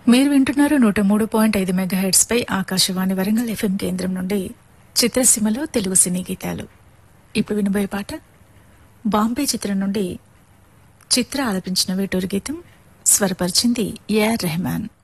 మీరు వింటున్నారు 103.5 మెగాహెర్ట్జ్ పై ఆకాశవాణి వరంగల్ ఎఫ్ఎం కేంద్రం నుండి చిత్రసీమలో తెలుగు సినీ గీతాలు. ఇప్పుడు వినబోయే పాట బాంబే చిత్రం నుండి చిత్ర ఆలపించిన వేటూరు గీతం, స్వరపరిచింది ఏఆర్ రెహమాన్.